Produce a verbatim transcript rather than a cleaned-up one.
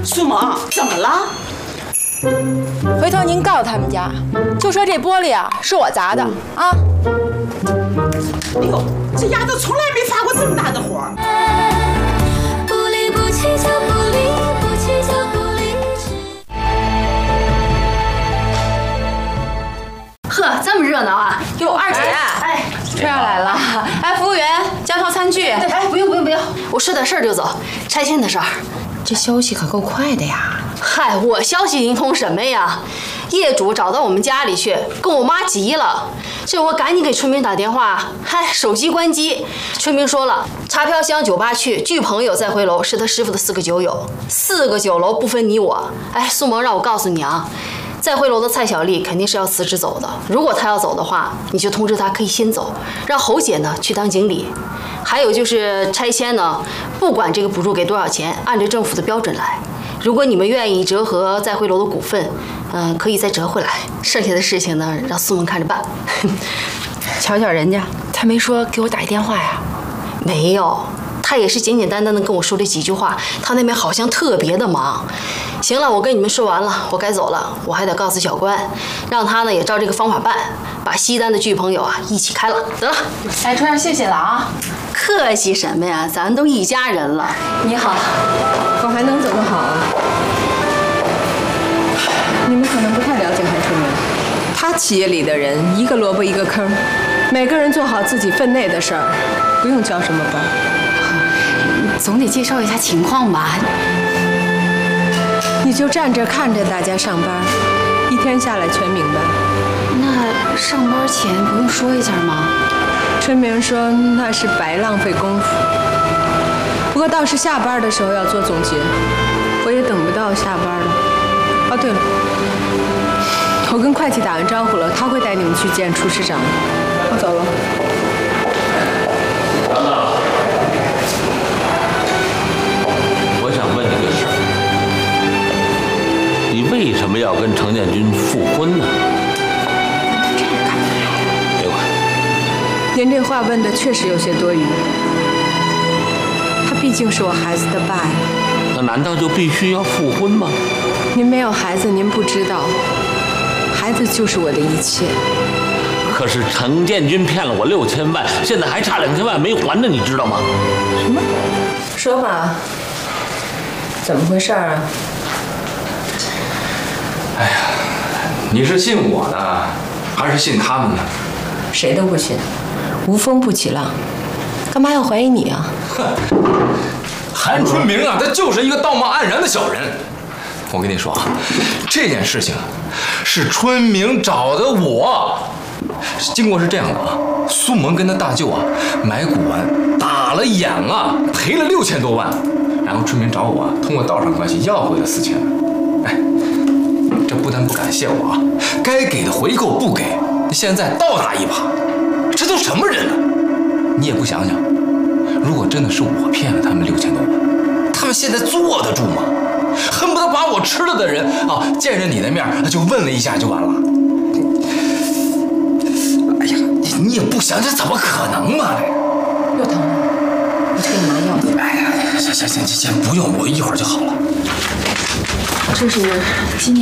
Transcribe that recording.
苏萌，怎么了？ 回头您告他们家，就说这玻璃啊是我砸的啊！ 哎呦，这丫头从来没发过这么大的火。 不离不弃就不离，不弃就不离。 呵，这么热闹啊！ 哟，二姐，哎，春儿来了。哎，服务员，加套餐具。 哎，不用不用不用，我说点事儿就走，拆迁的事儿。 这消息可够快的呀！ 嗨，我消息灵通什么呀？业主找到我们家里去，跟我妈急了。这我赶紧给春明打电话，嗨，手机关机。春明说了，查票厢酒吧去，据朋友再回楼是他师傅的四个酒友，四个酒楼不分你我。哎，苏萌，让我告诉你啊，再回楼的蔡小丽肯定是要辞职走的。如果她要走的话，你就通知她可以先走，让侯姐呢去当经理。还有就是拆迁呢，不管这个补助给多少钱，按照政府的标准来。如果你们愿意折合再回楼的股份，嗯、呃，可以再折回来。剩下的事情呢，让苏萌看着办。 瞧瞧人家，他没说给我打一电话呀？ 没有，他也是简简单单的跟我说这几句话。他那边好像特别的忙。行了，我跟你们说完了，我该走了。我还得告诉小关，让他呢也照这个方法办，把西单的剧朋友啊一起开了。得了， 哎，春儿，谢谢了啊！ 客气什么呀，咱都一家人了。 你好，我还能怎么好啊？你们可能不太了解韩春明，他企业里的人一个萝卜一个坑，每个人做好自己分内的事儿，不用教什么班。 总得介绍一下情况吧。 你就站着看着大家上班，一天下来全明白。 那上班前不用说一下吗？ 春明说那是白浪费功夫。不过倒是下班的时候要做总结，我也等不到下班了。哦，对了，我跟会计打完招呼了，他会带你们去见厨师长。我走了。 兰娜，我想问你个事儿，你为什么要跟程建军复婚呢？别管。 您这话问的确实有些多余。他毕竟是我孩子的爸呀。 那难道就必须要复婚吗？ 您没有孩子，您不知道，孩子就是我的一切。 可是程建军骗了我六千万，现在还差两千万没还呢，你知道吗？ 什么？说吧，怎么回事啊？ 哎呀，你是信我呢，还是信他们呢？ 谁都不信，无风不起浪，干嘛要怀疑你啊？ 哼，韩春明啊，他就是一个道貌岸然的小人。我跟你说啊，这件事情是春明找的我。经过是这样的啊，苏萌跟他大舅啊买古玩打了眼了，赔了六千多万，然后春明找我啊，通过道上关系要回了四千万。哎，这不但不感谢我啊，该给的回扣不给，现在倒打一耙，这都什么人呢？你也不想想，如果真的是我骗了他们六千多万，他们现在坐得住吗？恨不得把我吃了的人啊，见着你的面就问了一下就完了。哎呀，你你也不想想，怎么可能嘛？ 又疼了，我去给你拿药去。 哎呀，行行行行，不用，我一会儿就好了。 这是今年。